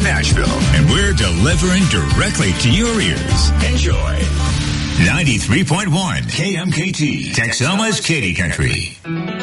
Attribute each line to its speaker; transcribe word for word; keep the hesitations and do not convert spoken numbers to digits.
Speaker 1: Nashville. And we're delivering directly to your ears. Enjoy. ninety-three point one K M K T, Texoma's Katy Country.